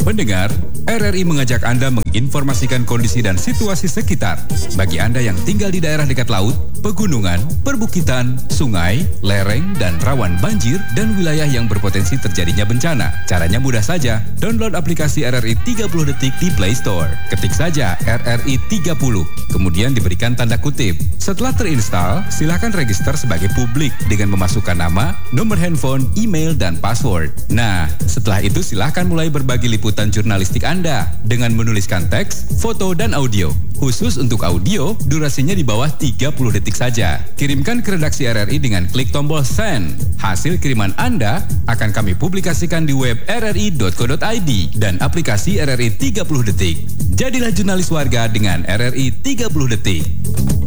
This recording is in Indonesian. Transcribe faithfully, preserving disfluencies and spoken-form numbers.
Pendengar, R R I mengajak Anda menginformasikan kondisi dan situasi sekitar. Bagi Anda yang tinggal di daerah dekat laut, pegunungan, perbukitan, sungai, lereng, dan rawan banjir, dan wilayah yang berpotensi terjadinya bencana. Caranya mudah saja, download aplikasi R R I tiga puluh detik di Play Store. Ketik saja R R I tiga puluh, kemudian diberikan tanda kutip. Setelah terinstall, silakan register sebagai publik dengan memasukkan nama, nomor handphone, email, dan password. Nah, setelah itu silakan mulai berbagi liputan jurnalistik Anda dengan menuliskan teks, foto, dan audio. Khusus untuk audio, durasinya di bawah tiga puluh detik saja. Kirimkan ke redaksi R R I dengan klik tombol send. Hasil kiriman Anda akan kami publikasikan di web r r i dot co dot i d dan aplikasi R R I tiga puluh detik. Jadilah jurnalis warga dengan R R I tiga puluh detik.